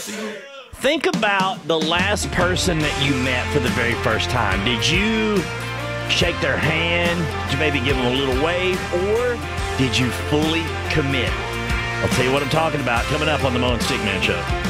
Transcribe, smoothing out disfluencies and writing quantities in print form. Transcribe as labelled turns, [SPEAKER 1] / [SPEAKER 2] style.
[SPEAKER 1] Think about the last person that you met for the very first time. Did you shake their hand? Did you maybe give them a little wave? Or did you fully commit? I'll tell you what I'm talking about coming up on the Mo and Stickman Show.